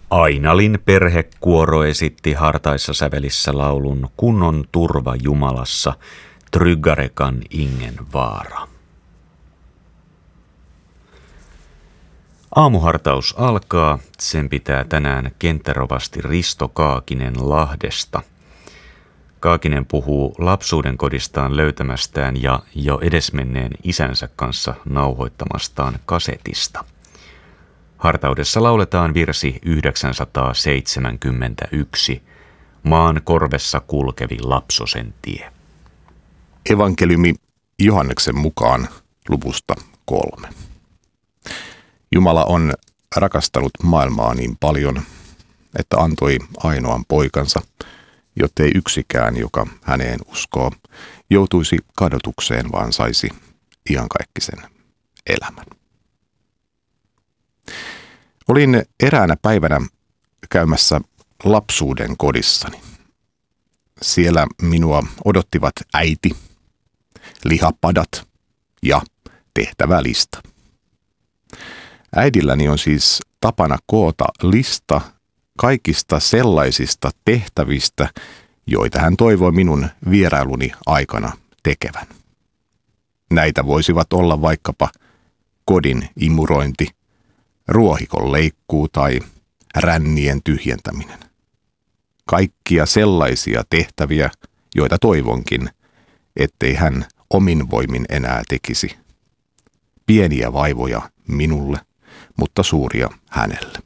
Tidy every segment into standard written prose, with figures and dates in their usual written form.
Ainalin perhekuoro esitti hartaissa sävelissä laulun Kunnon turva Jumalassa, Tryggarekan Ingen vaara. Aamuhartaus alkaa. Sen pitää tänään kenttärovasti Risto Kaakinen Lahdesta. Kaakinen puhuu lapsuuden kodistaan löytämästään ja jo edesmenneen isänsä kanssa nauhoittamastaan kasetista. Hartaudessa lauletaan virsi 971, Maan korvessa kulkevi lapsosen tie. Evankeliumi Johanneksen mukaan luvusta 3. Jumala on rakastanut maailmaa niin paljon, että antoi ainoan poikansa, jottei yksikään, joka häneen uskoo, joutuisi kadotukseen, vaan saisi iankaikkisen elämän. Olin eräänä päivänä käymässä lapsuuden kodissani. Siellä minua odottivat äiti, lihapadat ja tehtävälista. Äidilläni on siis tapana koota lista kaikista sellaisista tehtävistä, joita hän toivoi minun vierailuni aikana tekevän. Näitä voisivat olla vaikkapa kodin imurointi, ruohikon leikkuu tai rännien tyhjentäminen. Kaikkia sellaisia tehtäviä, joita toivonkin, ettei hän omin voimin enää tekisi. Pieniä vaivoja minulle, mutta suuria hänelle.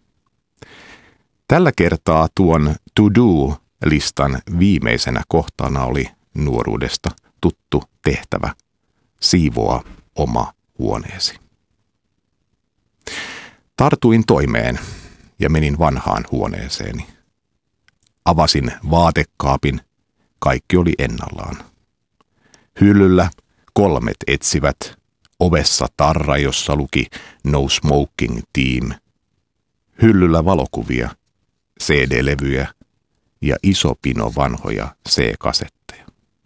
Tällä kertaa tuon to-do-listan viimeisenä kohtana oli nuoruudesta tuttu tehtävä: siivoa oma huoneesi. Tartuin toimeen ja menin vanhaan huoneeseeni. Avasin vaatekaapin, kaikki oli ennallaan. Hyllyllä 3 etsivät, ovessa tarra, jossa luki No Smoking Team. Hyllyllä valokuvia, CD-levyjä ja iso pino vanhoja C-kasetteja.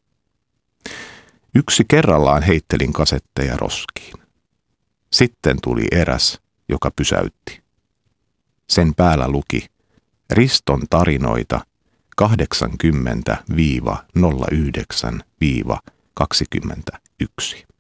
Yksi kerrallaan heittelin kasetteja roskiin. Sitten tuli eräs, joka pysäytti. Sen päällä luki Riston tarinoita 80-09-21.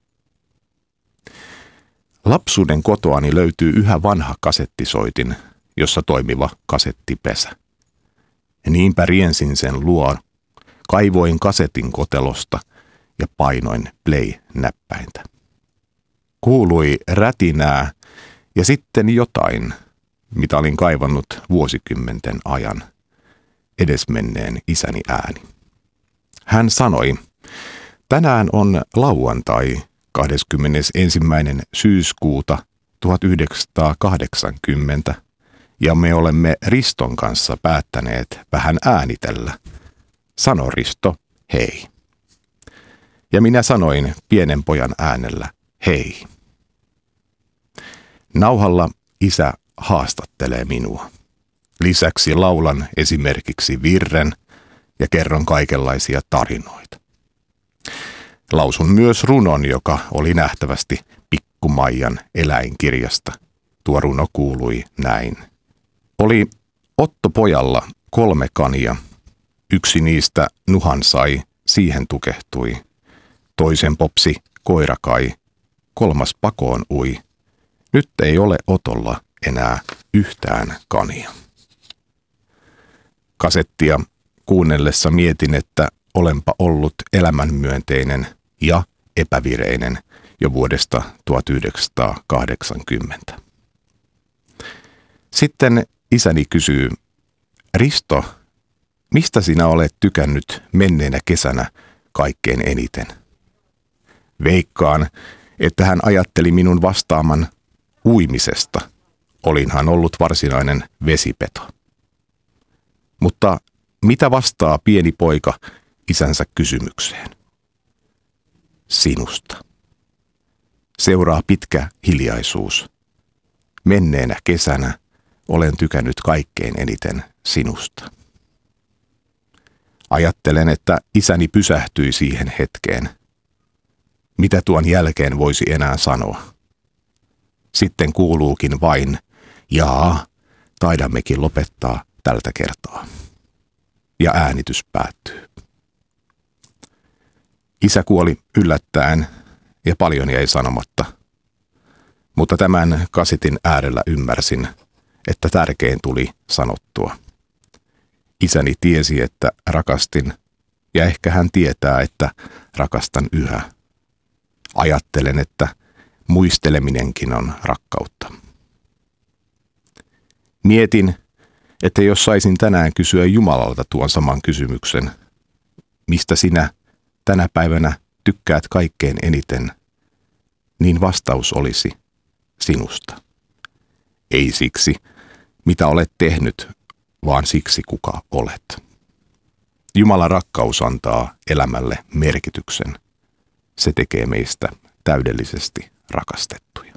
Lapsuuden kotoani löytyy yhä vanha kasettisoitin, jossa toimiva kasettipesä. Niinpä riensin sen luo, kaivoin kasetin kotelosta ja painoin play-näppäintä. Kuului rätinää ja sitten jotain, mitä olin kaivannut vuosikymmenten ajan, edesmenneen isäni ääni. Hän sanoi, tänään on lauantai 21. syyskuuta 1980 ja me olemme Riston kanssa päättäneet vähän äänitellä. Sano Risto, hei. Ja minä sanoin pienen pojan äänellä, hei. Nauhalla isä haastattelee minua. Lisäksi laulan esimerkiksi virren ja kerron kaikenlaisia tarinoita. Lausun myös runon, joka oli nähtävästi Pikku Maijan eläinkirjasta. Tuo runo kuului näin. Oli Otto pojalla 3 kania. Yksi niistä nuhan sai, siihen tukehtui. Toisen popsi koira kai, 3. pakoon ui. Nyt ei ole Otolla enää yhtään kania. Kasettia kuunnellessa mietin, että olenpa ollut elämänmyönteinen ja epävireinen jo vuodesta 1980. Sitten isäni kysyy, Risto, mistä sinä olet tykännyt menneenä kesänä kaikkein eniten? Veikkaan, että hän ajatteli minun vastaaman uimisesta. Olinhan ollut varsinainen vesipeto. Mutta mitä vastaa pieni poika isänsä kysymykseen? Sinusta. Seuraa pitkä hiljaisuus. Menneenä kesänä olen tykännyt kaikkein eniten sinusta. Ajattelen, että isäni pysähtyi siihen hetkeen. Mitä tuon jälkeen voisi enää sanoa? Sitten kuuluukin vain, jaa, taidammekin lopettaa tältä kertaa. Ja äänitys päättyy. Isä kuoli yllättäen ja paljon jäi sanomatta. Mutta tämän kasetin äärellä ymmärsin, että tärkein tuli sanottua. Isäni tiesi, että rakastin, ja ehkä hän tietää, että rakastan yhä. Ajattelen, että muisteleminenkin on rakkautta. Mietin, että jos saisin tänään kysyä Jumalalta tuon saman kysymyksen, mistä sinä tänä päivänä tykkäät kaikkein eniten, niin vastaus olisi sinusta. Ei siksi, mitä olet tehnyt, vaan siksi, kuka olet. Jumalan rakkaus antaa elämälle merkityksen. Se tekee meistä täydellisesti rakastettuja.